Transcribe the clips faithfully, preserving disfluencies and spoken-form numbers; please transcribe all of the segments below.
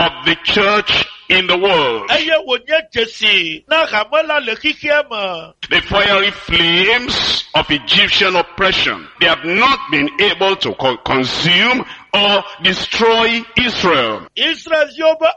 of the church in the world. The fiery flames of Egyptian oppression, they have not been able to co- consume or destroy Israel. Israel yoba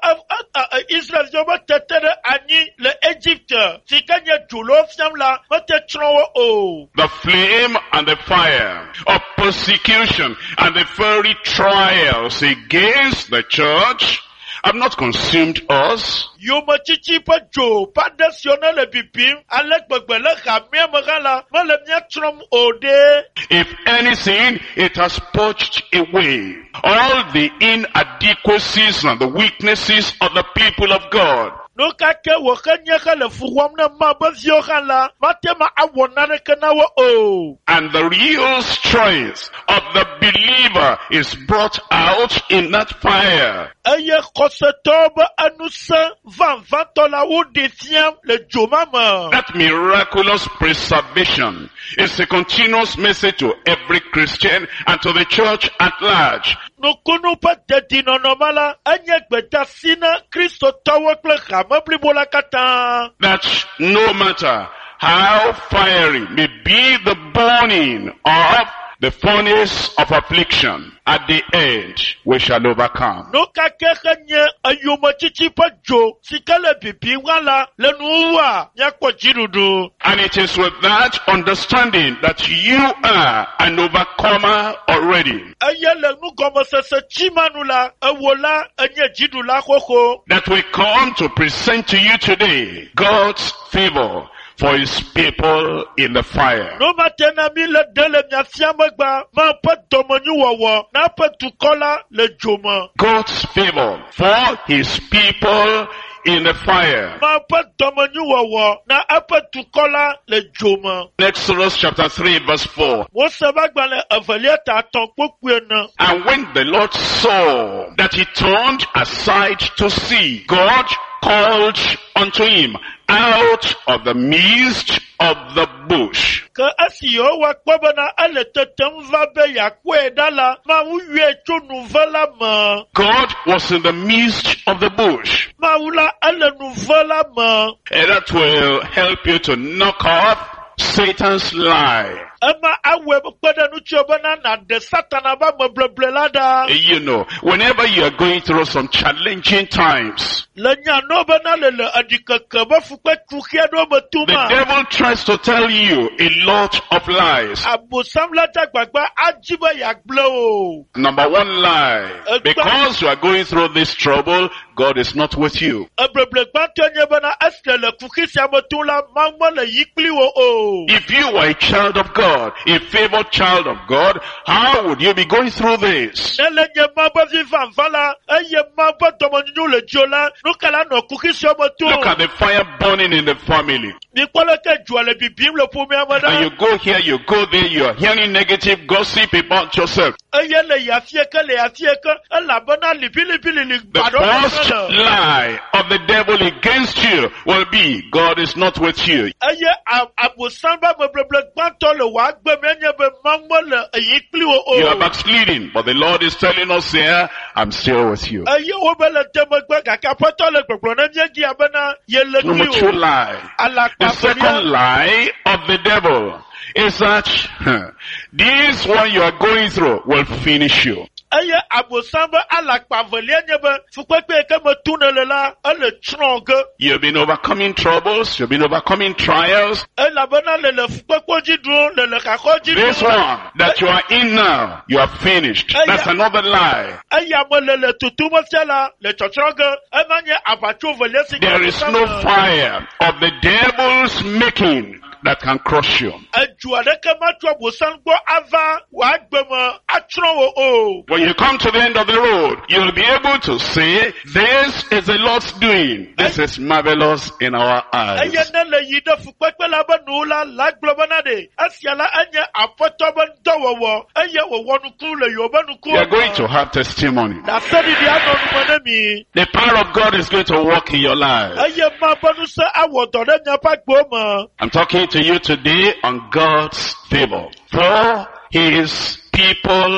Israel yoba tetere ani le Egypte. Sikanya julo fiamla mate trowo o. The flame and the fire of persecution and the fiery trials against the church have not consumed us. Yoma chichi pa jo pa desiona le bibim alek begbele khamia magala malemnya trom ode. If anything, it has purged away all the inadequacies and the weaknesses of the people of God. No kake wakanya kale fuwamna mabazio kala matema awonare kenawo o. And the real strength of the believer is brought out in that fire. Aye kosetoba anusa van vantola u defiam le jomama. That miraculous preservation is a continuous message to every Christian and to the church at large. No kunu pa dedino nomala anye gbeta sina Kristo tawo kle khamabli bolakata. That no matter how fiery may be the burning of the furnace of affliction, at the end we shall overcome. No kakekanye ayuma chichi pa jo sikale bibi wala lenuwa nyakwa jirudu. And it is with that understanding that you are an overcomer already. Ayele nu gomo sese chimanula awola anye jidula koko. That we come to present to you today God's favor for his people in the fire. No matena mi le dele miafiamagba ma pa domonyu wawa na pa tukola le joma. God's favor for his people in the fire. Ma pa domonyu wawa na apa tukola le joma. Exodus chapter three verse four. Wo sabagba le avaliata tonkpokwe na. And when the Lord saw that he turned aside to see, God called unto him out of the midst of the bush. Ka asiyo wa kwabana ale tetem va be yakwe dala ma uye chonu vala ma. God was in the midst of the bush. Ma ula ale nu vala ma. And that will help you to knock off Satan's lie. Ama awe kwada nu chobana na de satana ba mebleblelada. You know, whenever you are going through some challenging times, Lenya no bana lele adikaka ba fukwe kukia do the batuma. devil tries to tell you a lot of lies. Abu samlata gbagba ajiba yakblo. Number one lie, because you are going through this trouble, God is not with you. Ableble gbantonye bana aslele kukisi amotula mangmole yikli wo o. If you are a child of God, a favored child of God, how would you be going through this? Nelenye maba vivan vala eye maba domonyu le jola nukala no kukisi amotu. Look at the fire burning in the family. Nikoleke juale bibim le pumi amada. And you go here, you go there, you are hearing negative gossip about yourself. Eye le yafieke le yafieke elabana libili bili li The bado first basana. lie of the devil against you will be, God is not with you. Eye abu samba mebleble gbanto le wa agbe menye be mangmo le yikli wo o. You are backsliding, but the Lord is telling us here, I'm still with you. Eye wo bele temegbe kaka poto le gbogbo na nyegi abana ye le Number kli two o. lie. Alakpa The second lie of the devil is that huh, this one you are going through will finish you. Eye abu samba alakpa velie nyebe fukwepe ke metune le la ele tronge. You've been overcoming troubles, you've been overcoming trials. Elabana le le fukwepo jidru le le kako This jidru. one that you are in now, you are finished. That's another lie. Eye amo le le tutumo fiala le chotronge emanye abacho velie si. There is no fire of the devil's making that can crush you. Ejuadeke matwa bosango ava wa agbemo atron wo o. When you come to the end of the road, you'll be able to say, this is the Lord's doing. This is marvelous in our eyes. Eye ne le yide fukpepe la ba nula la globana de. Asiala anye apotobo ndowowo. Eye wo wonuku le yobanuku. You are going to have testimony. Na sedi di anonu manemi. The power of God is going to work in your life. Eye ma banu se awodore nyapa gboma. I'm talking to you today on God's favor for his people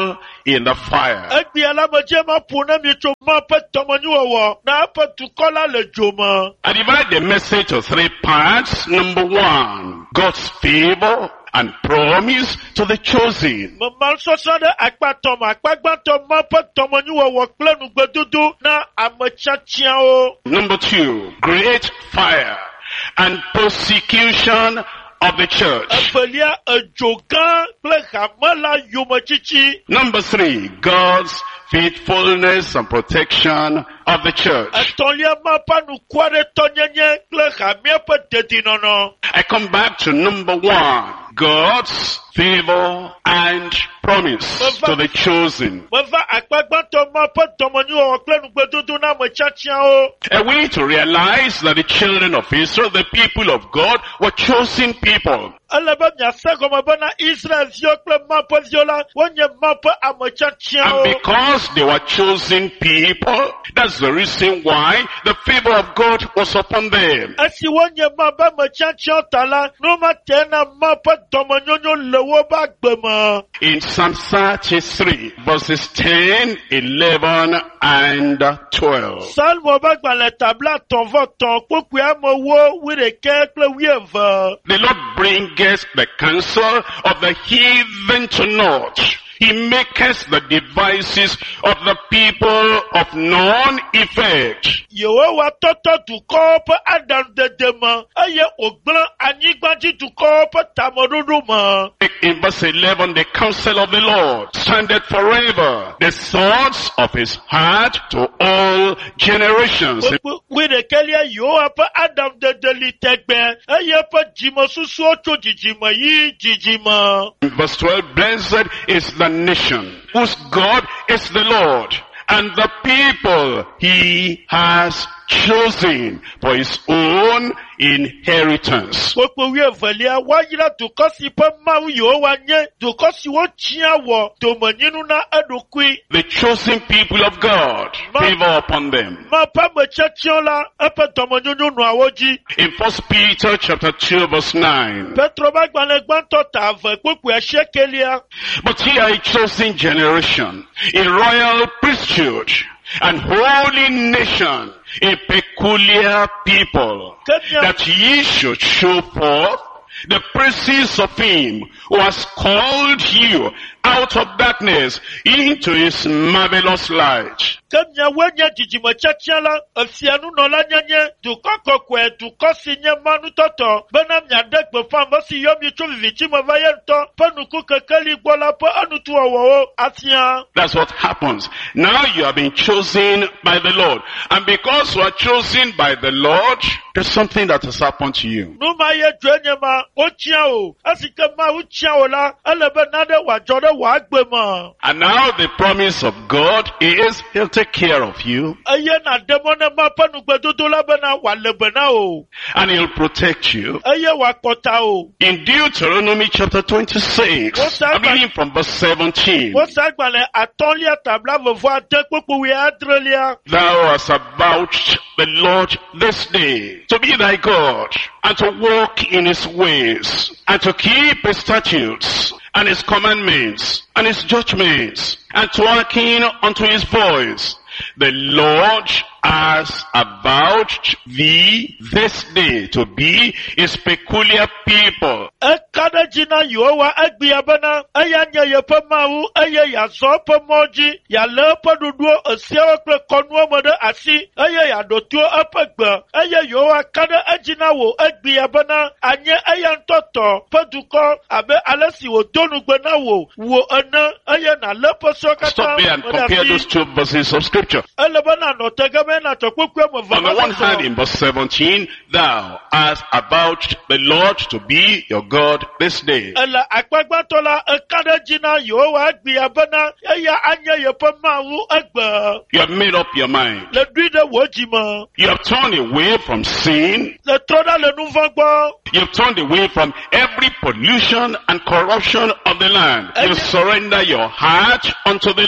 in the fire. Egbi alamodie ma puna mi tso ma pe tɔmɔnyi wɔwɔ na pe dukɔla le dzo me. I divide the message to three parts. Number one, God's favor and promise to the chosen. Me ma sɔsɔ ɖe akpatɔ me akpagbãtɔ ma pe tɔmɔnyi wɔwɔ kple nugbedodo na ame tiatiawo. Number two, great fire and persecution of the church. Evelia edzo gã kple hame la yometsitsi. Number three, God's faithfulness and protection of the church. Etɔ̃lia ma pa nukua ɖe tɔnyenye kple hamia ƒe dedinɔnɔ. I come back to number one, God's favor and promise to the chosen. Meva akpagbãtɔ ma ƒe dɔmɔnyuwɔwɔ kple nugbedodo na ame tiatiawo. And we need to realize that the children of Israel, the people of God, were chosen people. Ele be miase gɔme bena Israelviwo kple ma ƒe viwo la, wonye ma ƒe ame And tiatiawo. because they were chosen people, that's the reason why the favor of God was upon them. Esi wonye ma be ame tiatiawo ta la, no ma te na ma ƒe dɔmɔnyonyo le wo be agbe me. In Psalm thirty-three, verses ten, eleven, and twelve. Salmo be gbalẽ tabla tɔ̃ vɔ tɔ̃ kpokpoe amewo wuiɖeke kple wuieve. The Lord bringeth the counsel of the heathen to naught. He maketh the devices of the people of none effect. Yehowa tɔtɔ dukɔwo ƒe aɖaŋudede me, eye wògblẽ anyigbadzi dukɔwo ƒe tameɖoɖo me. In verse eleven, the counsel of the Lord standeth forever, the thoughts of his heart to all generations. Wuiɖekelia Yehowa ƒe aɖaŋudede li tegbe, eye eƒe dzimesusuwo tso dzidzime yi dzidzime. In verse twelve, blessed is the nation whose God is the Lord, and the people he has chosen for his own inheritance. Kpokpo wuievelia woayra dukɔ si ƒe Mawu Yehowa nye dukɔ si wotia wɔ domenyinu na eɖokui. The chosen people of God, favor upon them. Ma ƒe ame tiatiawo la, eƒe dɔmenyonyo nɔa wo dzi. In First Peter chapter two verse nine, Petro be agbalẽ gbãtɔ ta ave kpokpoe asiekelia. but ye are a chosen generation, a royal priesthood, and holy nation, a peculiar people, that ye should show forth the praises of him who has called you out of darkness into his marvelous light. Ke miawoe nye dzidzime tiatia la, efianunɔla nyenye, dukɔ kɔkɔe, dukɔ si nye manutɔtɔ, bena miaɖe gbeƒã ame si yɔ mi tso viviti me va ye ŋutɔ ƒe nuku kekeli gbɔ la ƒe enutuwɔwɔwo afia. That's what happens. Now you have been chosen by the Lord. And because you are chosen by the Lord, there's something that has happened to you. Nu ma ye dzoe nye ma, wotia o. Esi ke Mawu tia o la, ele be naɖe wòadzɔ ɖe wò agbe me. And now the promise of God is he'll take care of you. Eye naɖe mɔ ne ma ƒe nugbedodo la bena wòale be na o. And he'll protect you. Eye wòakpɔta o. In Deuteronomy chapter twenty-six, I'm reading from verse seventeen. Wosa agbalẽ atɔ̃lia tabla vevo ade kpokpo wui adrelia. Thou hast avouched the Lord this day to be thy God, and to walk in his ways, and to keep his statutes, and his commandments, and his judgments, and to hearken unto his voice. The Lord has avouched thee this day to be his peculiar people. Eka ɖe dzi na Yehowa egbea bena, eya nye yeƒe Mawu, eye yeazɔ eƒe mɔ dzi, yealé eƒe ɖoɖowo esiawo kple kɔnuwo me ɖe asi, eye yeaɖo to eƒe gbe, eye Yehowa ka ɖe edzi na wò egbea bena, anye eya ŋutɔ tɔ ƒe dukɔ abe ale si wòdo nugbe na wò, wò ene, eye nàlé eƒe sewo Stop there and compare those two verses of scripture. Ele be nanɔ tege be natɔ kpekpe me On the one hand, in verse seventeen, thou hast avouched the Lord to be your God this day. Ele akpagbãtɔ la eka ɖe dzi na Yehowa egbea bena, eya anye yeƒe Mawu egbe. You have made up your mind. Le ɖoe ɖe wò dzi me. You have turned away from sin. Le trɔ ɖa le nu vɔ̃ gbɔ. You have turned away from every pollution and corruption of the land. You surrender your heart unto the Lord.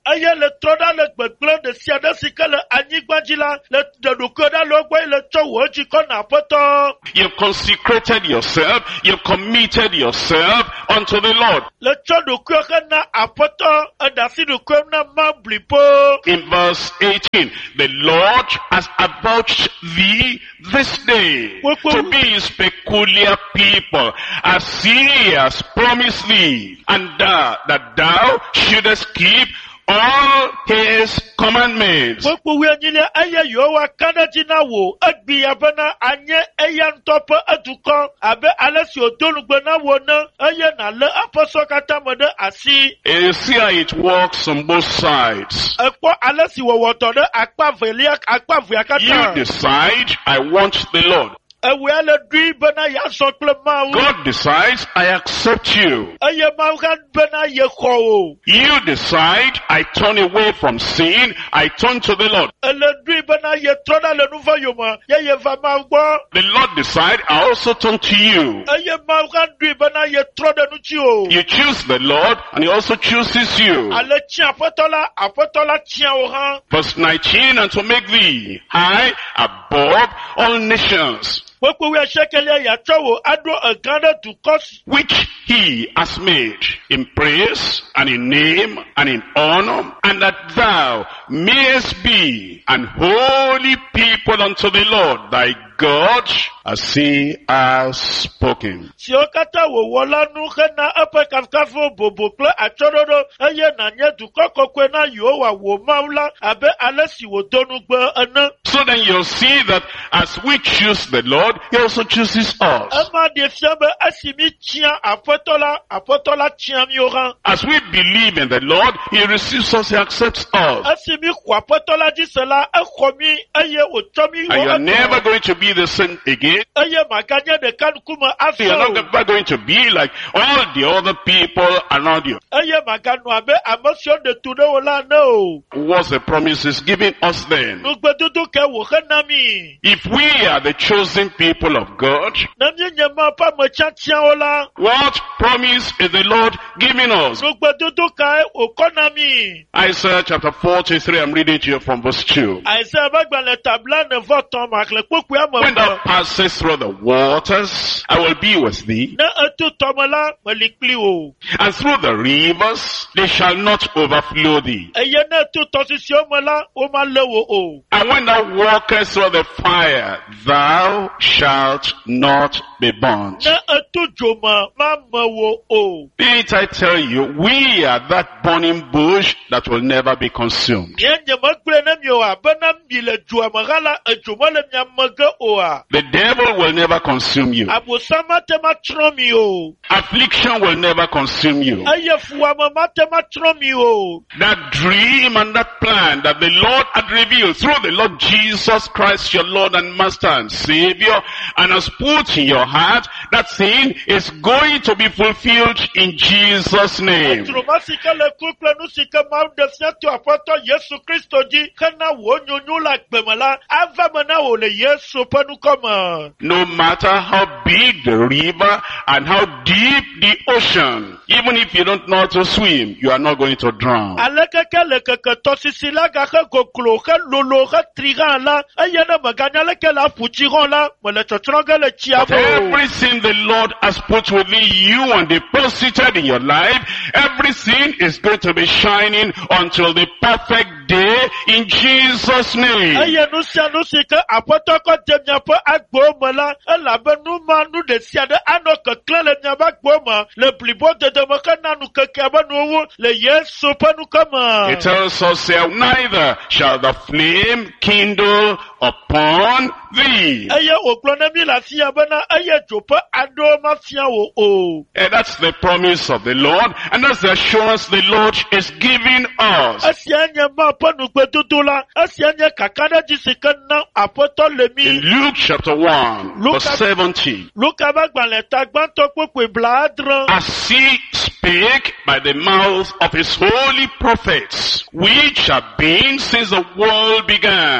eye le trɔ ɖa le gbegblẽ ɖe sia ɖe si ke le anyigba dzi la le ɖeɖoke ɖa le wogbɔ le tsɔ wò dzi kɔ na aƒetɔ. You've consecrated yourself. You've committed yourself unto the Lord. Le tsɔ ɖokuiwo xe na aƒetɔ eɖe asi ɖokuiwo na ma blibo. In verse eighteen, the Lord has avouched thee this day to be his peculiar people, as he has promised thee, and that, that thou shouldest keep all his commandments. Gbogbo wi enyilia eye Yehowa kana dzi na wò egbi ya bena anye eya ŋutɔ ƒe edukɔ abe ale si wòdo nugbe na wò ne eye nàlé eƒe sɔ katã me ɖe asi. You see how it works on both sides. Ekpɔ ale si wɔwɔ dɔ ɖe akpa velia akpa vea katã. You decide, I want the Lord. Ewia le dui bena yeazɔ kple Mawu. God decides, I accept you. Eye Mawu hã bena yexɔ wò. You decide, I turn away from sin, I turn to the Lord. Ele dui bena yetrɔ ɖa le nu vɔ yome ye yeva Mawu gbɔ. The Lord decides, I also turn to you. Eye Mawu hã dui bena yetrɔ ɖe nu dzi o. You choose the Lord, and he also chooses you. Ale tia aƒetɔ la, aƒetɔ la tia wò hã. Verse nineteen, and to make thee high above all nations, Gbogbo wi ashekelia yatsɔ wò aɖo egã ɖe dukɔ si. which he has made in praise and in name and in honor, and that thou mayest be an holy people unto the Lord thy God, as he has spoken. Siwo katã wòwɔ la nu hena eƒe kafukafuwo bobo kple atsyɔɖoɖo eye nànye dukɔ kɔkɔe na Yehowa wò Mawu la abe ale si wòdo nugbe ene. So then you'll see that as we choose the Lord, he also chooses us. Ema ɖe fia be esi mi tia aƒetɔ la, aƒetɔ la tia miwo hã. As we believe in the Lord, he receives us, he accepts us. Esi mi xɔ aƒetɔ la dzi se la, exɔ mi eye wòtsɔ mi And you are wɔ never etɔ. going to be the same again. Eye maganye ɖeka ŋkume You are afɔ o. not never going to be like all the other people around you. Eye maganɔ abe ame siwo ɖe tu ɖe wò la ne o. What's the promise he's giving us then? Nugbedodo ke wòxe na mi. If we are the chosen people of God, Ne míenye ma ƒe ametiatiawo la, what promise is the Lord giving us? nugbedodo kae wòkɔ na mi. Isaiah chapter forty-three, I'm reading to you from verse two. Isaiah ƒe agbalẽ tabla ne vɔ tɔn makle kpokpoe ame When thou eve. passest through the waters, I will be with thee, Ne eto tɔme la, meli kpli wò. and through the rivers, they shall not overflow thee. Eye ne eto tɔsisiwo me la, womalé wò o. And when thou walkest through the fire, thou shalt not be burnt. Ne eto dzo me, mame wò o. Didn't I tell you, we are that burning bush that will never be consumed. Nye nye megblɔe ne mi oa, bena mi le dzoa me hã la, edzo mele mia me ge oa. The devil will never consume you. Abosam mate ma tsrɔ̃ mi o. Affliction will never consume you. Eye fuame mate ma tsrɔ̃ mi o. That dream and that plan that the Lord had revealed through the Lord Jesus Christ, your Lord and Master and Savior, and has put in your heart, that thing is going to be fulfilled in Jesus' name. Troma si ke le kru kple nu si ke Mawu ɖe fia to Aƒetɔ Yesu Kristo dzi hena wò nyonyo le agbeme la, ava me na wò le Yesu ƒe nukɔme. No matter how big the river and how deep the ocean, even if you don't know how to swim, you are not going to drown. Alekeke le keke tɔsisi la gaxe goglo xe lolo xe tri hã la, eye ne meganya leke le aƒu tsi hã la, mele tsɔtsrɔ̃ ge le tsia But me o. everything the Lord has put within you and deposited in your life, everything is going to be shining until the perfect day in Jesus' name. Eye nu sia nu si ke Aƒetɔ kɔ de miaƒe agbowo me la, elabe nu ma nu ɖe sia ɖe anɔ keklẽ le miaƒe agbowo me le blibo dede me hena nukeke be nuwo le Yesu ƒe nukɔme. It tells us here, neither shall the flame kindle upon thee. Eye wògblɔ ne mi le afi ya bena eye dzo ƒe aɖewo mafia wò o. And that's the promise of the Lord, and that's the assurance the Lord is giving us. Esia nye ma ƒe nugbedodo la, esia nye kakaɖedzi si ke na Aƒetɔ le In mi. Luke chapter one, Luke- verse seventy, Luka ƒe agbalẽ ta gbãtɔ kpokpoe bla adre. as he spake by the mouth of his holy prophets, which have been since the world began,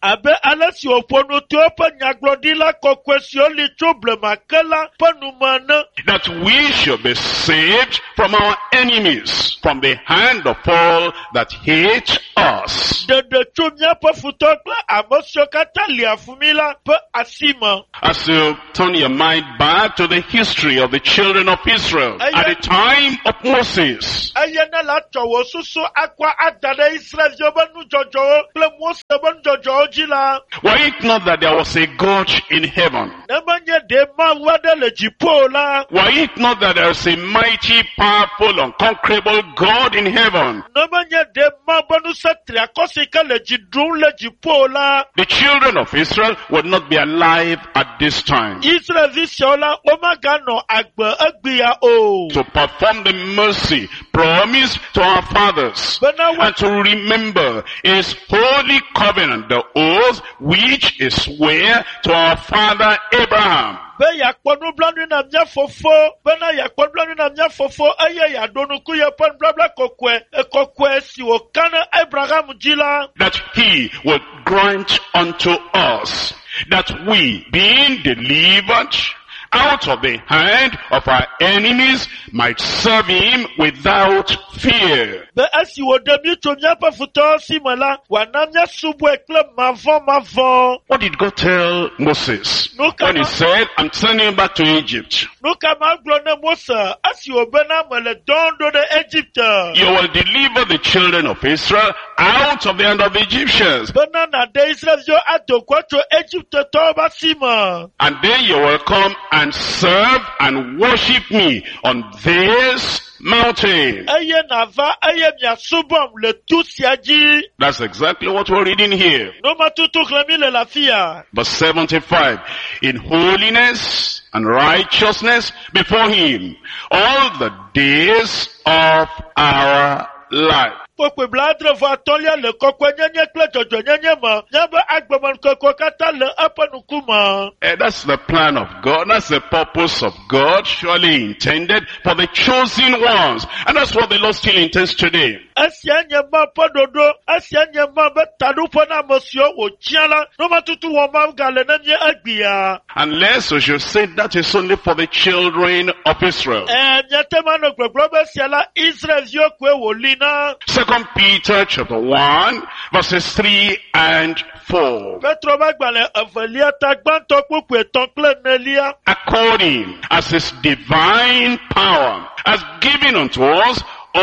abe alesi opono tiopa nyaglodila kokwesioli trouble makela panumana. That we should be saved from our enemies, from the hand of all that hate us. De de chumya pa futokla amosyo katalia fumila pa asima. As you turn your mind back to the history of the children of Israel at the time of Moses. Ayana la chowo susu akwa adada Israel yobanu jojo ple Mose ban jojo jila. Were it not that there was a God in heaven? Namanye de ma wada le jipola. Were it not that there is a mighty, powerful, unconquerable God in heaven? Namanye de ma banu satria kosika le jidrun le jipola. The children of Israel would not be alive at this time. Israel visiola omagano agba agbiya o. To perform the mercy promised to our fathers, and to remember his holy covenant, the oath which he swore to our father Abraham. Be yakponu blanu na mnya fofo, be na yakponu blanu na mnya fofo, aye ya donuku ya pan blabla kokwe, e kokwe si wakana Abraham jila. That he would grant unto us, that we, being delivered out of the hand of our enemies, might serve him without fear. Be asi wodemi to nyapa futo simala, wanamnya subu ekle mavon mavon. What did God tell Moses No, when he said, I'm sending you back to Egypt? No kama glone Mose, asi obena mele dondo de Egypt. You will deliver the children of Israel out of the hand of the Egyptians. Bena na de Israel yo adokwa to Egypt to basima. And then you will come and serve and worship me on this mountain. Aye nava aye mia subom le tusiaji. That's exactly what we're reading here. No matutu klami le lafia. Verse seventy-five. In holiness and righteousness before him all the days of our life. Pokwe bladre vo atolia le kokwe nyenye kle jojo nyenye ma. Nyaba agbaman kokwe kata le apanukuma. And that's the plan of God. That's the purpose of God, surely intended for the chosen ones. And that's what the Lord still intends today. Asia nyama pododo, asia nyama betadu pona mosio wo chiala. No matutu wama gale nenye agbiya. Unless we should say that is only for the children of Israel. Eh, nyate mano kwe globe siala Israel yo kwe wolina. Second Peter chapter one, verses three and four. Petro bagbale avalia tagbanto kukwe tonkle nelia. According as his divine power has given unto us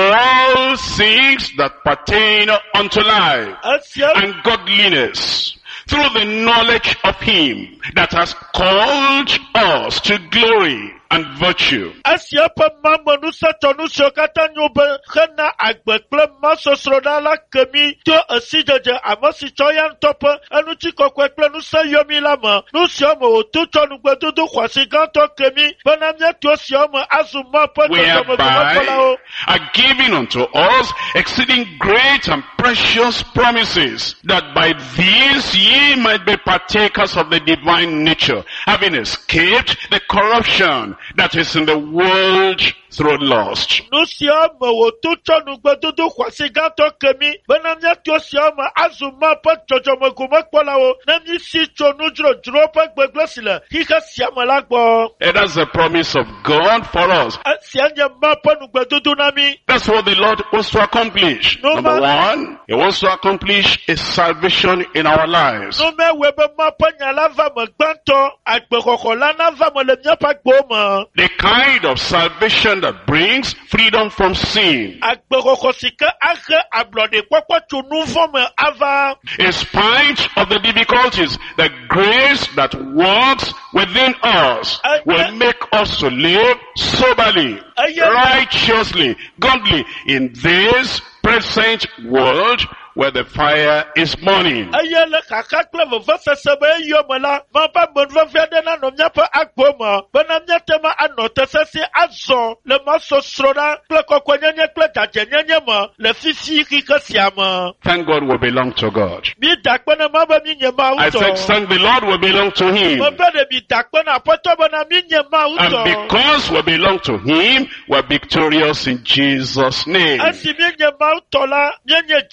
all things that pertain unto life Asia and godliness, through the knowledge of him that has called us to glory and virtue. Asia pa mambo nusa tonu shokata nyobe khana agbekle maso srodala kemi to asijaje amasi choyan tope anu chiko kwekle nusa yomi lama nusiomo tu tonu gbedudu kwasi ganto kemi banamya to siomo azuma pa whereby are given unto us exceeding great and precious promises, that by these ye might be partakers of the divine nature, having escaped the corruption that is in the world through lust. Nusiama wo tu tonu gbedudu kwasi ganto kemi banamya to siomo azuma pa jojomo gumakpola wo nami si chonu jro jro pa gbeglesile hika siama lagbo. And that's the promise of God for us. Asianya mapa nu gbedudu nami. That's what the Lord wants to accomplish. No, Number man. one, He wants to accomplish a salvation in our lives. No me webe mapa nyala va me gbanto agbekoko lana va me le miapa gboma. The kind of salvation that brings freedom from sin. Agbekoko sike ake ablode kwakwa tunu me ava. In spite of the difficulties, the grace that works within us will make us to live soberly, righteously, godly in this present world where the fire is burning. Ayele kakakle vose sebe yomela mapa bonve vede na no nyapa agboma bana nyatema anote sesi azo le maso sroda kle kokwenyenye kle gajenyenye ma le fifi kikasiama. Thank God we belong to God. Mi dakpena maba mi nyema I uto. said thank the Lord we belong to Him. Mabede mi dakpena poto bana mi nyema And uto. because we belong to Him, we're victorious in Jesus' name. Asi mi nyema uto la nyenye jinu la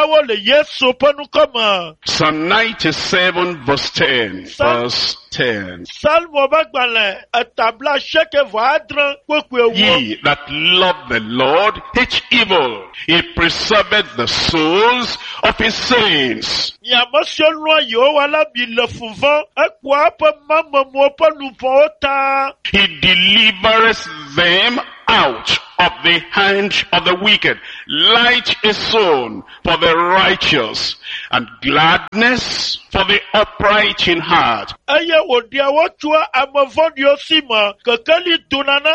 wo le Yesu pe nukome. Psalm ninety-seven verse ten. Verse ten. Salmo bagbale etabla sheke vadre kwekwe wo. Ye that love the Lord hate evil. He preserveth the souls of his saints. Nyamosio lwa yo wala bi le fuvan ekwa pe mamamo pe lupon ta. He delivereth them out of the hand of the wicked. Light is sown for the righteous, and gladness for the upright in heart. Eye odia wotua amavodi osima kekeli tunana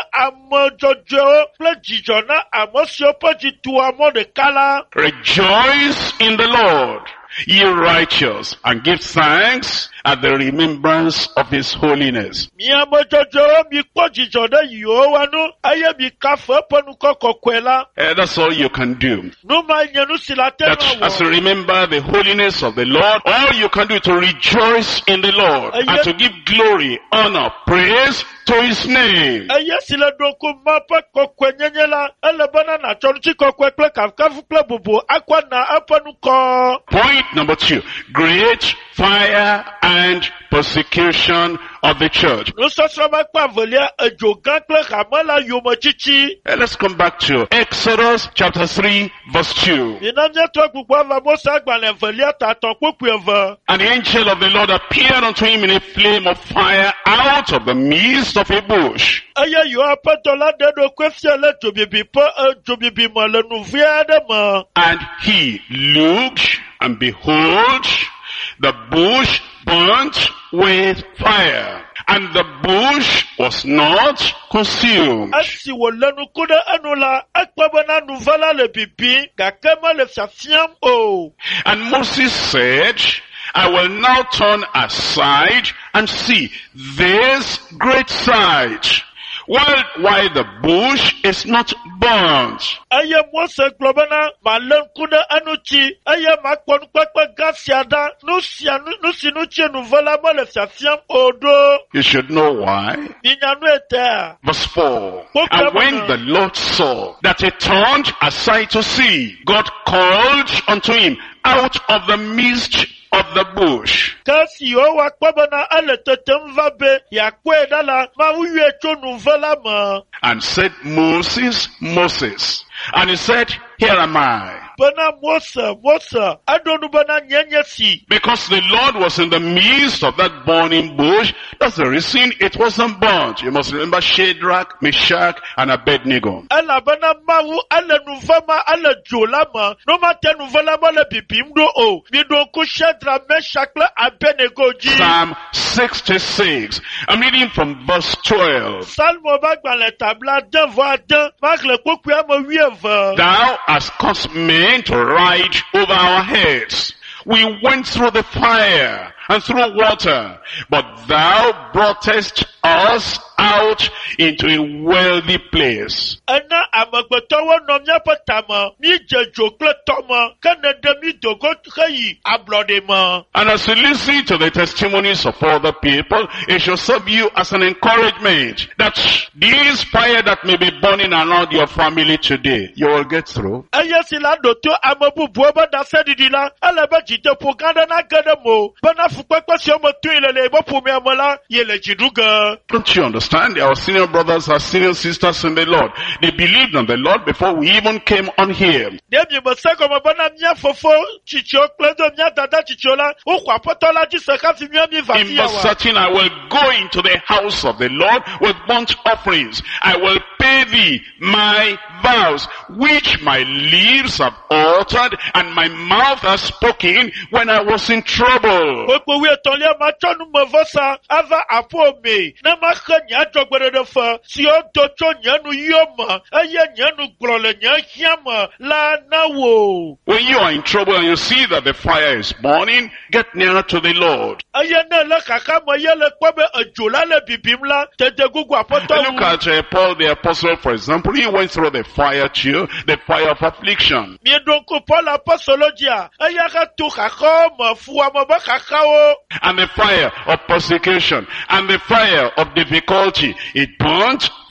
amojojo ple jijona amosio pe jitu amode kala. Rejoice in the Lord, ye righteous, and give thanks at the remembrance of his holiness. Mi amojojo mi po jijona yo wanu aye mi kafe penu kokokwela. Uh, that's all you can do. No ma nyenu silatema That wo. as you remember the holiness of the Lord, all you can do is to rejoice in the Lord and to give glory, honor, praise to his name. Eye sile doko mapa kokwe nyenyela ele bana na chonchi kokwe ple kafkafu ple bubu akwa na apanu ko. Point number two, great fire and persecution of the church. No sosra makwa volia ejogan ple kamala yomo chichi. Uh, let's come back to Exodus chapter three verse two. Inamya to gbugbo va mosa agbale volia taton kokwe eva. And the angel of the Lord appeared unto him in a flame of fire out of the midst of a bush. Eye yo apatola de do kwefia le jobibi po jobibi mo le nuvia de mo. And he looked, and behold, the bush burnt with fire, and the bush was not consumed. Asi wo lenu kude anula akpabana nuvala le bibi gakema le fiafiam o. And Moses said, I will now turn aside and see this great sight, while, while the bush is not burnt. Aye Mose globana malen kude anuchi aye makpon kwekwe gasiada nusia nusinu che nuvala mo le fiafiam odo. You should know why. Minyanu ete. Verse four. And when the Lord saw that he turned aside to see, God called unto him out of the midst of the bush. Kasi yo wa kwabana ale tetem vabe ya kwe dala ma uye cho nuvala ma. And said, Moses, Moses. And he said, here am I. Bana Mose, Mose, adonu bana nyenyesi. Because the Lord was in the midst of that burning bush, that's the reason it wasn't burnt. You must remember Shadrach, Meshach, and Abednego. Ala bana mawu ale nuvama ale jolama. No mate nuvala ma le bibimdo o. Mi don ku Shadrach, Meshach, le Abednego ji. Psalm sixty-six. I'm reading from verse twelve. Salmo bagbale tabla den voix den. Mak le kokuya mo wieva. Thou hast caused men to ride over our heads. We went through the fire and through water, but thou broughtest us out into a wealthy place. Ena amagbotowo no miapo tama. Mi jejo kle tomo. Kene de mi dogo khayi ablodema. And as you listen to the testimonies of other people, it should serve you as an encouragement that this fire that may be burning around your family today, you will get through. Eye sila doto amabu buoba da sedidila. Alaba jite po ganda na gada mo. Bana fukwa si omo tu ilele bo pumi amola. Yele jiduga. Don't you understand? Our senior brothers, our senior sisters in the Lord, they believed in the Lord before we even came on here. Debi moseko mabana mia fofo chicho kledo mia dada chichola. Ukwa potola jiseka fi mia mi In vasiya verse wa. thirteen, I will go into the house of the Lord with burnt offerings. I will pay thee my vows, which my lips have uttered, and my mouth has spoken when I was in trouble. Okpo we tolia machonu mavosa ava apo me. Na makanya jogbere de fa. Si o docho nyanu yoma. Eye nyanu glole nyahiama la nawo. When you are in trouble and you see that the fire is burning, get nearer to the Lord. Aye na le kaka mo yele kwabe ajola le bibimla. Tete gugu apoto. And look at uh, Paul the apostle, for example. He went through the fire too, the fire of affliction. Mi donko Paul apostologia. Aye ka tu kako mo fuwa mo ba kakao. And the fire of persecution, and the fire of difficulty. It burnt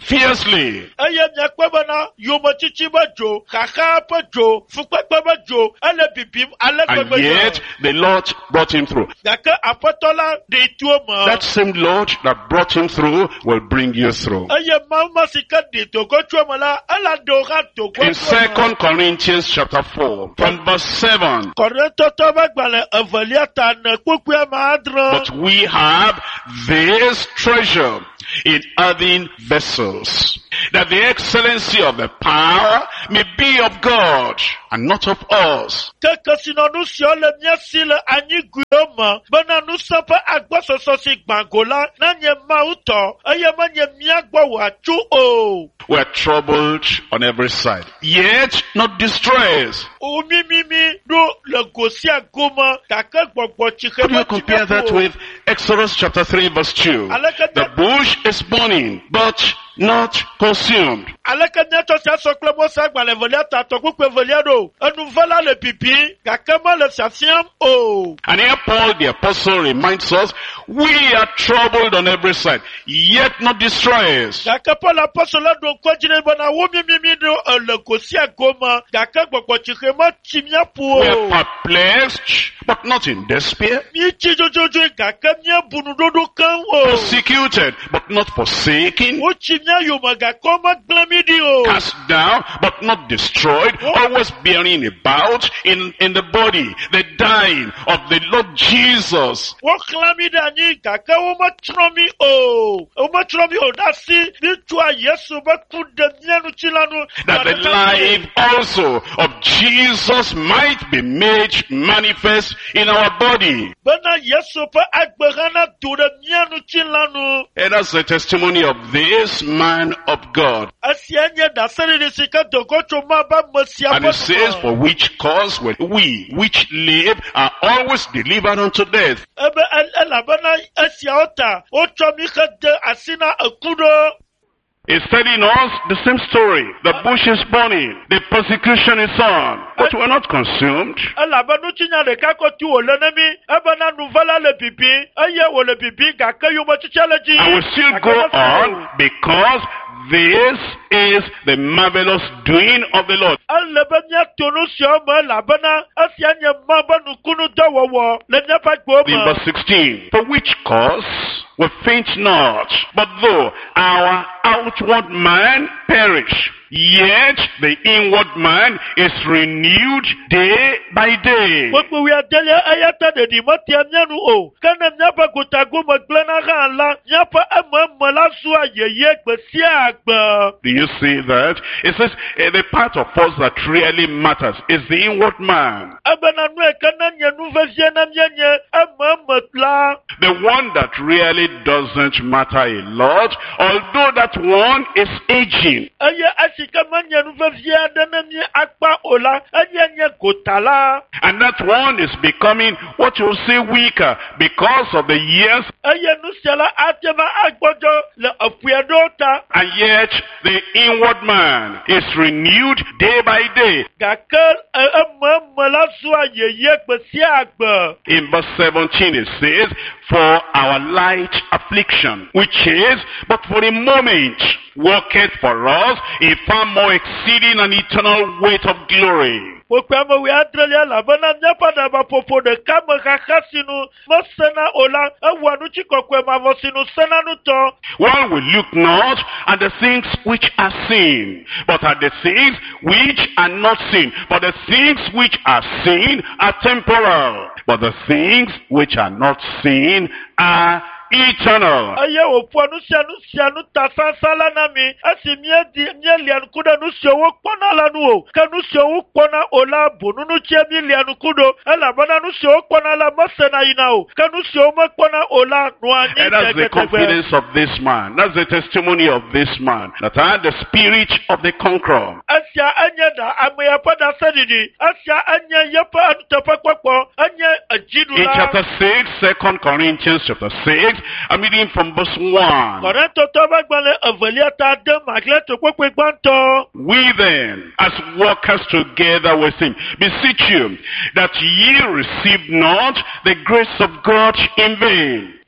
fiercely. Eye miakpe bena yomochichi be dzo, xaxa ƒe dzo, fukpekpe be dzo, ele bibim ale And gbegbe yet, the Lord brought him through. gake aƒetɔ la ɖe tuo me. That same Lord that brought him through will bring you through. Eye Mawu si ke ɖe togo tso me la, ela ɖe wo hã togo In tso me. Second Corinthians chapter four, from verse seven, Kɔrintɔtɔ be gbalẽ evelia ta ne kpukpui ame adre. but we have this treasure in earthen vessels, that the excellency of the power may be of God and not of us. Ke kesinɔnu siwo le mía si le anyiguiwo me, bena nusẽ ƒe agbɔsɔsɔ si gbã go la, nanye Mawu tɔ, eye menye mía gbɔ wòatsu o. We are troubled on every side, yet not distressed. Omimimi ɖo le go sia go me, gake gbɔgbɔ tsixe How do you me compare that with Exodus chapter three verse two? The bush is burning, but not consumed. Aleke miatsɔ sia sɔ kple Mose agbalẽ velia ta tɔ kpukpe velia ɖo. Enuvela le bibi, gake mele fiafiam o. And here Paul the apostle reminds us, we are troubled on every side, yet not distressed. Gake Paul apɔstɔla ɖo ŋkɔdzi ɖe bena wo mimimi ɖo ele go sia go me, gake gbɔgbɔ tsixe me tsi mía ƒu We o. are perplexed, but not in despair. Míetsi dzodzodzo gake míebu nuɖoɖo keŋ o. Persecuted, but not forsaken. Wotsi mía yome gake womegblẽ mí ɖi o. Cast down, but not destroyed. Always bearing about in, in the body the dying of the Lord Jesus. Woxlã mí ɖe anyi gake wometrɔ mí o. Wometrɔ mí o ɖe asi. Míetsɔa Yesu be ku ɖe mía ŋuti la nu. That the life also of Jesus might be made manifest in our body. Bena Yesu ƒe agbe hã nado ɖe mía ŋuti la nu. And that's the testimony of this man of God. Esia nye ɖaseɖiɖi si ke dogo tso ma be ame sia And ƒe it says, dɔ. for which cause will we, which live, are always delivered unto death. Ebe el- elabena esiawo ta, wotsɔ mí xe de asi na eku ɖo. It's telling us the same story. The bush is burning. The persecution is on. But we're not consumed. Elabe nutsinya ɖeka kɔtu wòle ne mí, ebena nuvela le bibi, eye wòle bibi gake yometsitsia le dzi. And we still Gake go mese on o. because this is the marvelous doing of the Lord. Ele be míato nu siawo me elabena esia nye ma be nukunu dɔ wɔwɔ le míaƒe agbewo In me. verse sixteen, for which cause we faint not, but though our outward man perish, yet the inward man is renewed day by day. Kpekpe wi adelia eya ta ɖeɖi metia mía nu o. Ke ne míaƒe gotago me gblẽna hã la, míaƒe ememe la zua yeye gbe sia gbe. Do you see that? It says eh, the part of us that really matters is the inward man. Ebena nu eke ne nye nu vevie ne míenye ememe la. The one that really doesn't matter a lot, although that one is aging. Eye esi ke menye nu vevie aɖe ne mí akpa o la, enye nye gota la. And that one is becoming what you say weaker because of the years, Eye nu sia la ate va agbɔdzɔ le eƒoe ɖewo ta. and yet the inward man is renewed day by day. Gake e- ememe la zua yeye gbe sia gbe. In verse seventeen it says, for our light affliction, which is but for a moment, worketh for us a far more exceeding and eternal weight of glory. Kpekpe ame wi adrelia elabena míaƒe ɖabaƒoƒo ɖeka me xaxa sinu mesena o la, ewɔa nutsikɔkɔe mavɔ sinu sena nutɔ. While we look not at the things which are seen, but at the things which are not seen. For the things which are seen are temporal, but the things which are not seen are eternal. Eye wòƒoa nu sia nu sia nu ta sãsã la na mi, esi míedi míelia nuku ɖe nu siwo wokpɔna la nu o, ke nu siwo wokpɔna o la bonunutsie míelia nuku ɖo, elabena nu siwo wokpɔna la mesena yina o, ke nu siwo mekpɔna o la nɔa anyi And that's the tegbetegbe. confidence of this man. That's the testimony of this man, that I had the spirit of the conqueror. Esia enye ɖa ame ya ƒe ɖaseɖiɖi, esia enye yeƒe enuteƒekpɔkpɔ, enye In edziɖula. chapter six, Second Corinthians chapter six, I'm reading from verse one. Kɔrintɔtɔ ƒe gbalẽ evelia ta de maglet kpekpe gbãtɔ. We then, as workers together with him, beseech you that ye receive not the grace of God in vain.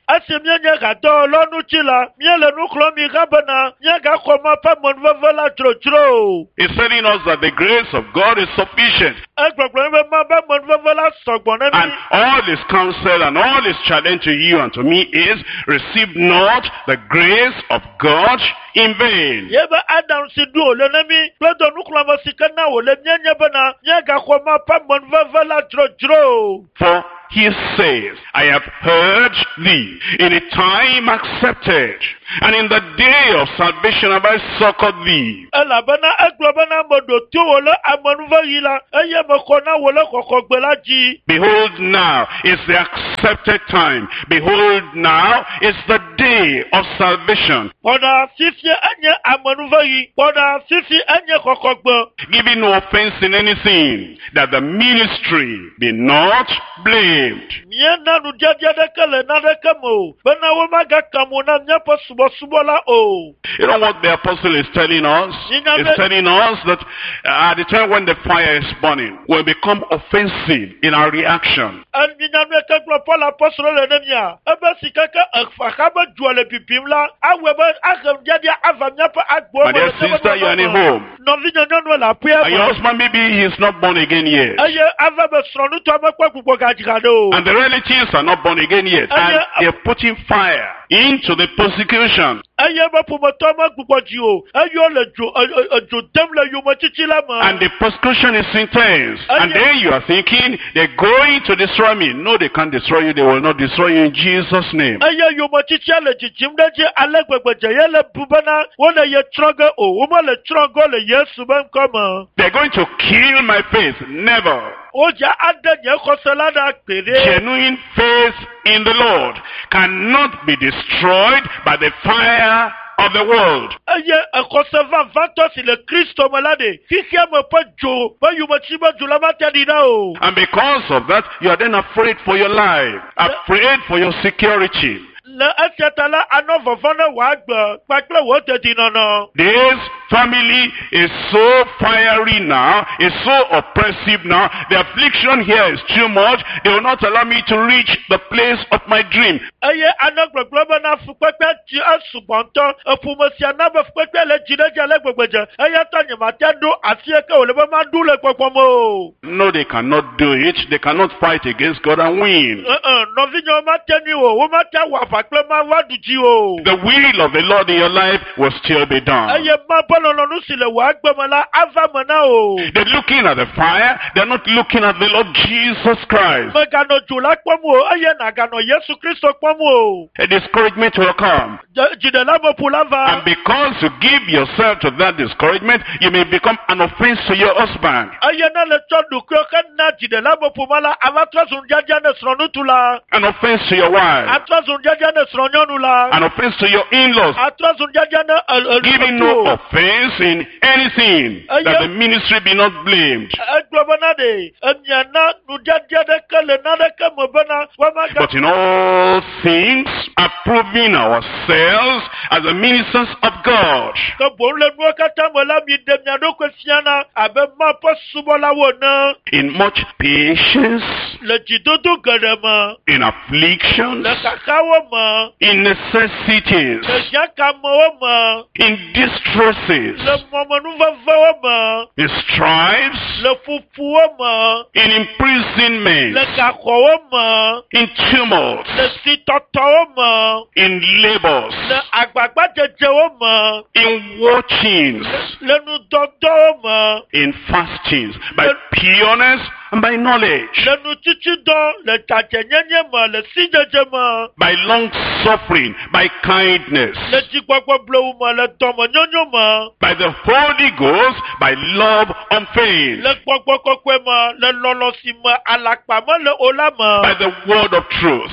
Asi mienye gato lonu chila. Miele nuklo mi gabana. Nyaga koma pa monvevela tro tro. He's telling us that the grace of God is sufficient. Ekpekpe ma ba monvevela sogbone And mi. all his counsel and all his challenge to you and to me is, receive not the grace of God in vain. Yeba Adam si du ole nemi. Pledo nuklo ma sikana ole mienye bana. Nyaga koma pa monvevela tro tro. For he says, I have heard thee in a time accepted, and in the day of salvation have I succored thee. Ela bana eklo bana modo tu ole amonve yila. Eye me kona ole kokogbela ji. Behold, now is the accepted time. Behold, now is the day of salvation. Poda sisi enye amonve yi. Poda sisi enye kokogbe. Giving no offense in anything, that the ministry be not blamed. Miena nu jaja deke le na deke mo. Bena wo maga kamu na nyepo subo subo la o. You know what the apostle is telling us? He's telling us that uh, at the time when the fire is burning, we'll become offensive in our reaction. En miena nu eke klo Paul apostole le nemia. Ebe si keke ekfakaba juale pipim la. Awebe akem jadia ava nyepo agbo. My dear sister, you are in a home. Non vi nyon nou la puye. And your husband, maybe he is not born again yet. Aye ava be sronu to amekwe kukwo gajigado. And the relatives are not born again yet. And they're putting fire into the persecution. Aye ba pumoto ma kukwo ji o. Ayo le jo jo dem le yo mo chichi la ma. And the persecution is intense. And then you are thinking, they're going to destroy me. No, they can't destroy you. They will not destroy you in Jesus' name. Aye yo mo chichi le chichim de je ale gbegbeje ye le bubana. Wona ye troge o. Wo le trogo le Yesu ben koma. They're going to kill my faith. Never. Oja ade nye kosela da pere. Genuine faith in the Lord cannot be destroyed by the fire of the world. Aye ekoseva vanto si le Kristo malade. Fikia me pa jo. Ba yu mo chiba jo la matadina o. And because of that, you are then afraid for your life, afraid for your security. Le esetala anovo vana wagba. Pakle wote dinono. This family is so fiery now, is so oppressive now. The affliction here is too much. They will not allow me to reach the place of my dream. Aye anogbogbloba na fukpekpe ji asubonto. Efumosi anabe fukpekpe le jideje le gbegbeje. Aye tanye matendo asieke olebe mandu le kwekwomo. No, they cannot do it. They cannot fight against God and win. Uh-uh. Novinyo mateni o. Wo mata wafakle ma waduji o. The will of the Lord in your life will still be done. Aye mabolo lonu sile wagbemala avamana o. They're looking at the fire. They're not looking at the Lord Jesus Christ. Megano jula kwomo. Aye nagano Yesu Kristo kwomo. A discouragement will come. Jidela mo pulava. And because you give yourself to that discouragement, you may become an offense to your husband. Aye na le chodu kroka na jidela mo pumala avatra zunjaja ne sronutula. An offense to your wife. Atra zunjaja ne sronyonula. An offense to your in-laws. Atra zunjaja ne Giving no offense in anything, that the ministry be not blamed. But in all things, approving ourselves as the ministers of God. In much patience, in afflictions, in necessities, in distresses, in stripes, in imprisonment, in tumults, in labors, in watchings, in fastings, by pureness and by knowledge, by long suffering, by kindness, by the Holy Ghost, by love unfeigned, by the word of truth,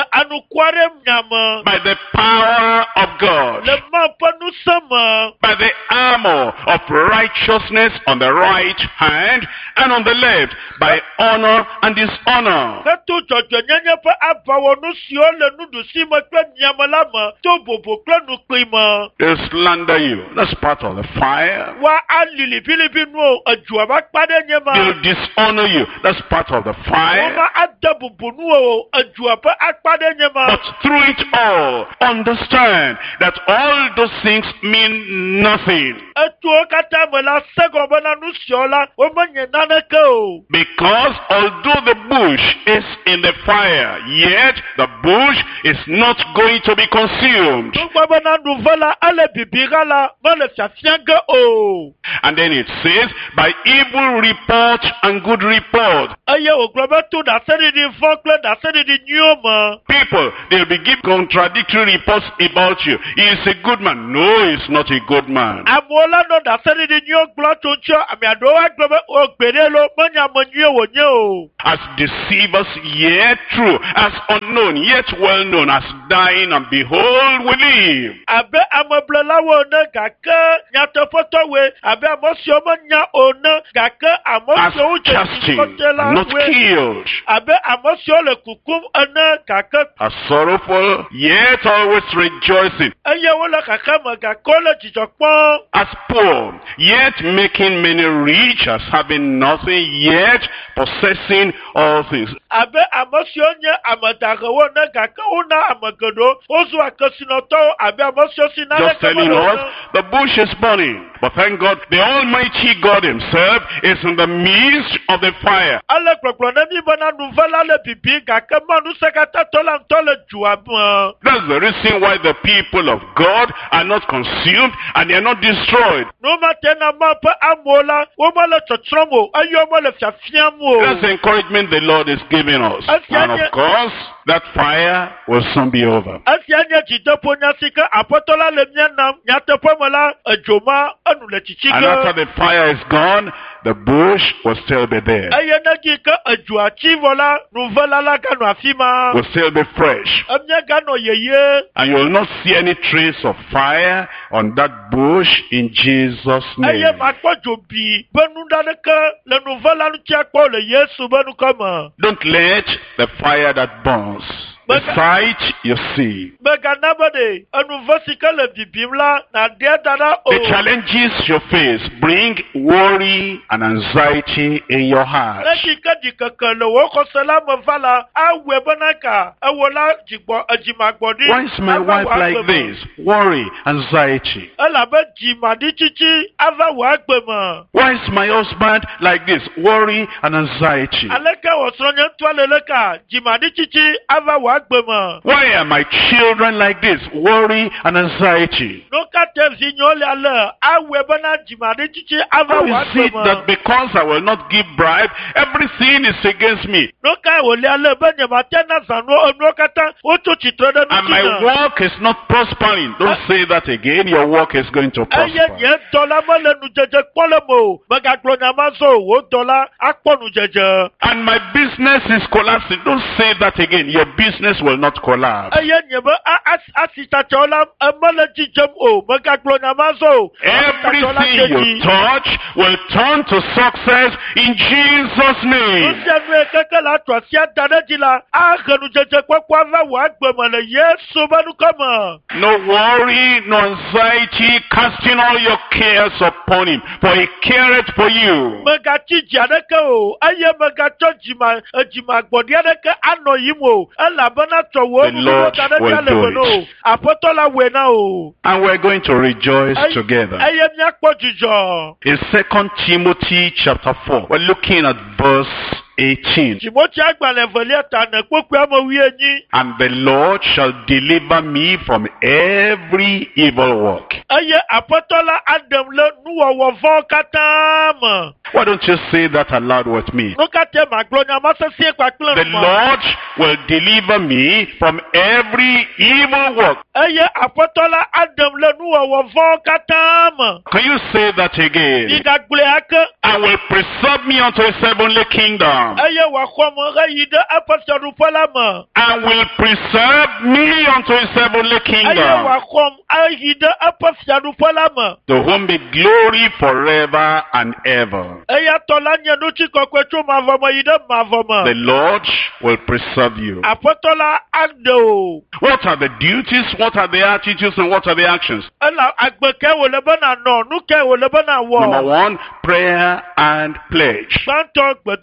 by the power of God, by the armor of righteousness on the right hand and on the left, by honor and dishonor. They slander you. That's part of the fire. They'll dishonor you. That's part of the fire. akpade nyema. But through it all, understand that all those things mean nothing. Etuo kata mela sego bana nusiola omenye naneke o. Because although the bush is in the fire, yet the bush is not going to be consumed. Nugba bana nuvala ale bibigala mele fiafianga o. And then it says, by evil report and good report. Aye o globe tu da seri di fokle da seri di nyoma. People, they'll be giving contradictory reports about you. He is a good man. No, he's not a good man. Amola no da seri di nyo glo tuncho ami adowa globe o gberelo manya manyue wo nye o. As deceivers, yet true. As unknown, yet well known. As dying, and behold, we live. Abe amablela wo ne gake nyatopoto we. Abe amosio manya one gake As amosio uche casting, kotela and not we. killed. Abe amosio le kukum ene gake. As sorrowful, yet always rejoicing. Eye wo le kake me gake le jijokpon. As poor, yet making many rich. As having nothing, yet possessing all things. Abe amosio nye amadage wo ne gake una amagedo. Ozu akesinoto abe amosio sinale Just telling us, the bush is burning. But thank God, the Almighty God Himself is in the midst of the fire. Ale kpekpe mi bana nuvela le bibi gake manu sekata tola ntole juabu. That's the reason why the people of God are not consumed and they are not destroyed. No matena mape amola, woma le chotromo, ayo mo le fiafiamu. That's the encouragement the Lord is giving us. And of course, that fire will soon be over. Asi anya jitepo nyasika apotola le mianam nyatepo mola ejoma anu le And chichika. after the fire is gone, the bush will still be there. Aye nagi ka ejuachi vola nuvela la gano afima. Will still be fresh. Amnya gano yeye. And you will not see any trace of fire on that bush in Jesus' Aye name. makpo jobi benunda neke le nuvela nu chiakpo le Yesu benu kama. Don't let the fire that burns, the sight you see, Mega nabade anu vasika le bibimla na dia dada o. the challenges you face bring worry and anxiety in your heart. Leki ka dikeke le wo kosela me vala awe benaka awola jigbo ejimagbodi. Why is my wife like this? Worry, anxiety. Elabe jimadi chichi ava wa agbema. Why is my husband like this? Worry and anxiety. Aleke osronye twaleleka jimadi chichi ava wa agbema. Why are my children like this? Worry and anxiety. No ka tevzi nyole ale awe bena jimadi chichi ava How wa is it that agbema. because I will not give bribe, everything is against me? No ka wole ale benye matena zano ono kata oto chitrede And my nutina. work is not prospering. Don't say that again. Your work is going to Eye prosper. nye dola mele nu jeje kpole mo. Mega glonya mazo wo dola akpo nu jeje. And my business is collapsing. Don't say that again. Your business will not collapse. Eye nye be a asita chola emele jijem o. Mega glonya mazo. Everything you touch will turn to success in Jesus' name. Osianu keke la twasia dane jila. A genu jeje kwekwa va wa agbema le Yesu benu kama. No worry, no anxiety, casting all your cares upon Him, for He careth for you. Mega chiji adeke o. Aye mega cho jima jima gbodi adeke ano yimo. Ela bena to wo The Lord will do it. Apotola wena o. And we're going to rejoice together. Aye miakpo jijo. In Second Timothy chapter four, we're looking at verse eighteen. Timothy agbale velia ta ne kpokpe amo wie nyi. And the Lord shall deliver me from every evil work. Aye apotola adam le nuwowo vo kata mo. Why don't you say that aloud with me? No kate maglonya masesie kwa klen The mo. Lord will deliver me from every evil work. Aye apotola adam le nuwowo vo kata mo. Can you say that again? Diga gble ake. And will preserve me unto His heavenly kingdom. Aye wa khomo re yide apotoru pala mo. And will preserve me unto His heavenly Aye kingdom. wa khom ayide apotoru pala mo. To whom be glory forever and ever. Aye tola nye no chikokwe chu mavomo yide mavomo. The Lord will preserve you. Apotola agdo. What are the duties? What are the attitudes? And what are the actions? Ela agbeke wo le bana no, nuke wo le bana wo. Number one, prayer and pledge. Santo gbedodora